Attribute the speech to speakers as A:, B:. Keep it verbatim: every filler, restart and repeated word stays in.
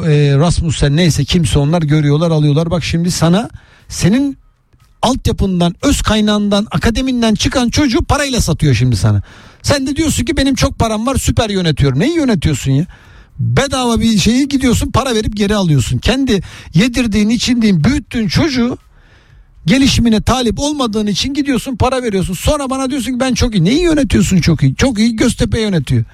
A: o e, Rasmussen neyse kimse onlar görüyorlar, alıyorlar. Bak şimdi sana senin altyapından, öz kaynağından, akademinden çıkan çocuğu parayla satıyor şimdi sana. Sen de diyorsun ki benim çok param var, süper yönetiyorum. Neyi yönetiyorsun ya? Bedava bir şeyi gidiyorsun, para verip geri alıyorsun. Kendi yedirdiğin, içindiğin, büyüttüğün çocuğu gelişimine talip olmadığın için gidiyorsun, para veriyorsun. Sonra bana diyorsun ki ben çok iyi. Neyi yönetiyorsun çok iyi? Çok iyi Göztepe yönetiyor.